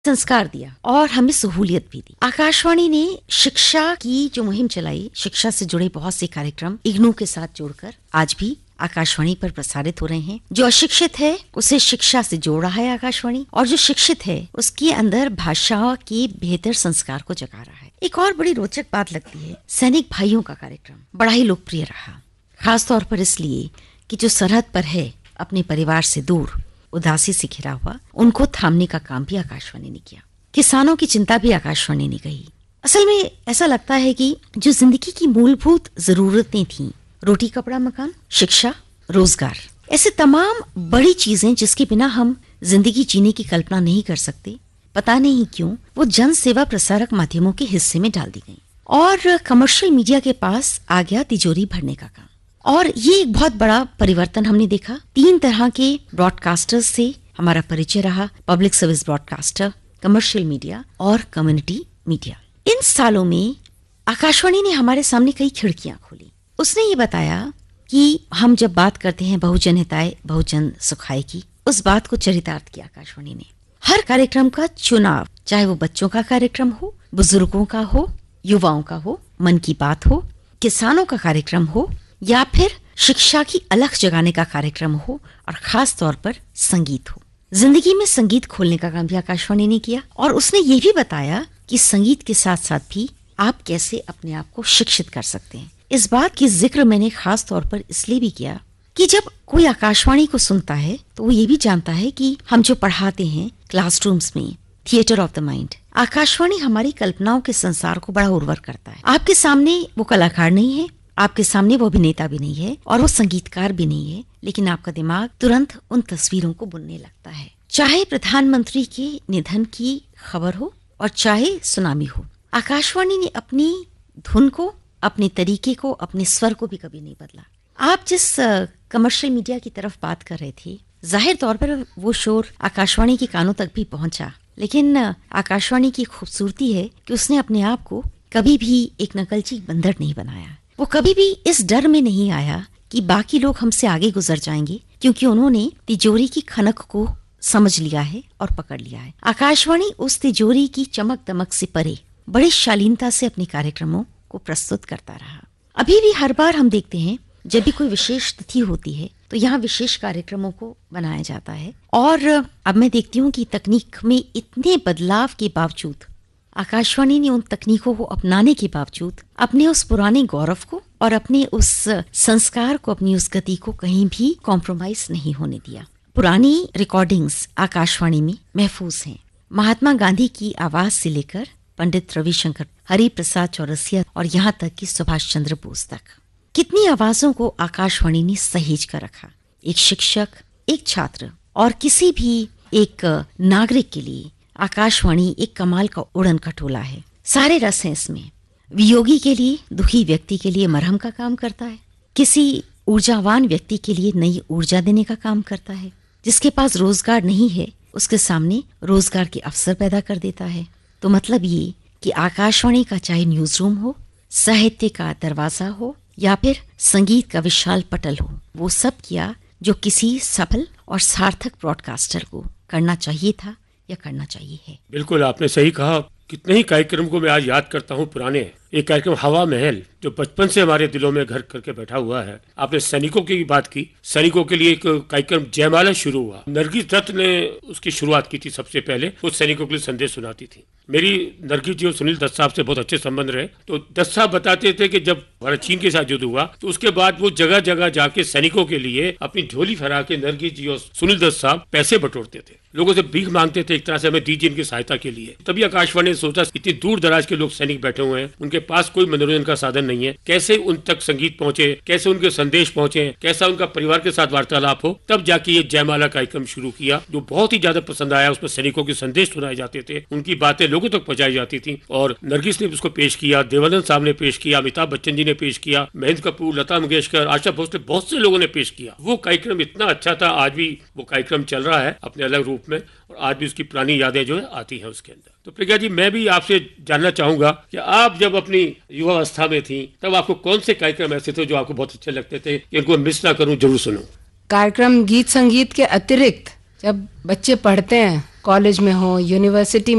संस्कार दिया और हमें सहूलियत भी दी। आकाशवाणी ने शिक्षा की जो मुहिम चलाई, शिक्षा से जुड़े बहुत से कार्यक्रम इग्नू के साथ जोड़कर आज भी आकाशवाणी पर प्रसारित हो रहे हैं। जो अशिक्षित है उसे शिक्षा से जोड़ रहा है आकाशवाणी, और जो शिक्षित है उसके अंदर भाषा के बेहतर संस्कार को जगा रहा है। एक और बड़ी रोचक बात लगती है, सैनिक भाइयों का कार्यक्रम बड़ा ही लोकप्रिय रहा, खासतौर पर इसलिए कि जो सरहद पर है, अपने परिवार से दूर, उदासी से घिरा हुआ, उनको थामने का काम भी आकाशवाणी ने किया। किसानों की चिंता भी आकाशवाणी ने कही। असल में ऐसा लगता है कि जो जिंदगी की मूलभूत जरूरतें थीं, रोटी कपड़ा मकान, शिक्षा, रोजगार, ऐसे तमाम बड़ी चीजें जिसके बिना हम जिंदगी जीने की कल्पना नहीं कर सकते, पता नहीं क्यों वो जन सेवा प्रसारक माध्यमों के हिस्से में डाल दी गई और कमर्शियल मीडिया के पास आ गया तिजोरी भरने का काम। और ये एक बहुत बड़ा परिवर्तन हमने देखा। 3 तरह के ब्रॉडकास्टर्स से हमारा परिचय रहा, public service broadcaster, commercial media और कम्युनिटी मीडिया। इन सालों में आकाशवाणी ने हमारे सामने कई खिड़कियां खोली। उसने ये बताया कि हम जब बात करते हैं बहुजन हिताय बहुजन सुखाय की, उस बात को चरितार्थ किया आकाशवाणी ने। हर कार्यक्रम का चुनाव, चाहे वो बच्चों का कार्यक्रम हो, बुजुर्गों का हो, युवाओं का हो, मन की बात हो, किसानों का कार्यक्रम हो या फिर शिक्षा की अलख जगाने का कार्यक्रम हो, और खास तौर पर संगीत हो। जिंदगी में संगीत खोलने का काम भी आकाशवाणी ने किया और उसने ये भी बताया कि संगीत के साथ साथ भी आप कैसे अपने आप को शिक्षित कर सकते हैं। इस बात की जिक्र मैंने खास तौर पर इसलिए भी किया कि जब कोई आकाशवाणी को सुनता है तो वो ये भी जानता है कि हम जो पढ़ाते हैं क्लासरूम्स में, theatre of the mind, Akashvani हमारी कल्पनाओं के संसार को बड़ा उर्वर करता है। आपके सामने वो कलाकार नहीं है, आपके सामने वो अभिनेता भी नहीं है और वो संगीतकार भी नहीं है, लेकिन आपका दिमाग तुरंत उन तस्वीरों को बुनने लगता है। चाहे प्रधानमंत्री के निधन की खबर हो और चाहे सुनामी हो, आकाशवाणी ने अपनी धुन को, अपने तरीके को, अपने स्वर को भी कभी नहीं बदला। आप जिस कमर्शियल मीडिया की तरफ बात कर रहे थे, जाहिर तौर पर वो शोर आकाशवाणी के कानों तक भी पहुंचा, लेकिन आकाशवाणी की खूबसूरती है कि उसने अपने आप को कभी भी एक नकलची बंदर नहीं बनाया। वो कभी भी इस डर में नहीं आया कि बाकी लोग हमसे आगे गुजर जाएंगे, क्योंकि उन्होंने तिजोरी की खनक को समझ लिया है और पकड़ लिया है। आकाशवाणी उस तिजोरी की चमक दमक से परे बड़ी शालीनता से अपने कार्यक्रमों को प्रस्तुत करता रहा। अभी भी हर बार हम देखते हैं जब भी कोई विशेष तिथि होती है तो यहाँ विशेष कार्यक्रमों को बनाया जाता है। और अब मैं देखती हूँ कि तकनीक में इतने बदलाव के बावजूद आकाशवाणी ने उन तकनीकों को अपनाने के बावजूद अपने उस पुराने गौरव को और अपने उस संस्कार को, अपनी उस गति को कहीं भी कॉम्प्रोमाइज नहीं होने दिया। पुरानी रिकॉर्डिंग्स आकाशवाणी में महफूज हैं। महात्मा गांधी की आवाज से लेकर पंडित रविशंकर, हरि प्रसाद चौरसिया और यहाँ तक कि सुभाष चंद्र बोस तक, कितनी आवाजों को आकाशवाणी ने सहेज कर रखा। एक शिक्षक, एक छात्र और किसी भी एक नागरिक के लिए आकाशवाणी एक कमाल का उड़न खटोला है। सारे रस हैं इसमें। वियोगी के लिए, दुखी व्यक्ति के लिए मरहम का काम करता है, किसी ऊर्जावान व्यक्ति के लिए नई ऊर्जा देने का काम करता है, जिसके पास रोजगार नहीं है उसके सामने रोजगार के अवसर पैदा कर देता है। तो मतलब ये कि आकाशवाणी का चाहे न्यूज रूम हो, साहित्य का दरवाजा हो या फिर संगीत का विशाल पटल हो, वो सब किया जो किसी सफल और सार्थक ब्रॉडकास्टर को करना चाहिए था या करना चाहिए है। बिल्कुल आपने सही कहा। कितने ही कार्यक्रम को मैं आज याद करता हूँ पुराने। एक कार्यक्रम हवा महल जो बचपन से हमारे दिलों में घर करके बैठा हुआ है। आपने सैनिकों की बात की, सैनिकों के लिए एक कार्यक्रम जयमाला शुरू हुआ। नरगिस दत्त ने उसकी शुरुआत की थी। सबसे पहले वो सैनिकों के लिए संदेश सुनाती थी। मेरी नरगिस जी और सुनील दत्त साहब से बहुत अच्छे संबंध रहे। तो दत्त साहब बताते थे कि जब भारत चीन के साथ युद्ध हुआ तो उसके बाद वो जगह जगह जाके सैनिकों के लिए अपनी झोली फहरा के नरगिस जी और सुनील दत्त साहब पैसे बटोरते थे, लोगों से भीख मांगते थे, एक तरह से हमें दीजिए इनकी सहायता के लिए। तभी आकाशवाणी ने सोचा इतनी दूर दराज के लोग सैनिक बैठे हुए हैं, उनके पास कोई मनोरंजन का साधन नहीं है, कैसे उन तक संगीत पहुंचे, कैसे उनके संदेश पहुंचे, कैसा उनका परिवार के साथ वार्तालाप हो। तब जाके ये जयमाला कार्यक्रम शुरू किया जो बहुत ही ज्यादा पसंद आया। उसमें सैनिकों के संदेश सुनाए जाते थे, उनकी बातें लोगों तक पहुंचाई जाती थी। और नरगिस ने उसको पेश किया, देवानंद साहब ने पेश किया, अमिताभ बच्चन जी ने पेश किया, महेंद्र कपूर, लता मंगेशकर, आशा भोसले, बहुत से लोगों ने पेश किया। वो कार्यक्रम इतना अच्छा था। आज भी वो कार्यक्रम चल रहा है अपने अलग रूप में और आज भी उसकी पुरानी यादें जो है आती हैं उसके अंदर। तो प्रज्ञा जी, मैं भी आपसे जानना चाहूंगा कि आप जब अपनी युवावस्था में थी तब आपको कौन से कार्यक्रम ऐसे थे जो आपको बहुत अच्छे लगते थे, इनको मिस ना करूं, जरूर सुनो। कार्यक्रम गीत संगीत के अतिरिक्त जब बच्चे पढ़ते हैं, कॉलेज में हो, यूनिवर्सिटी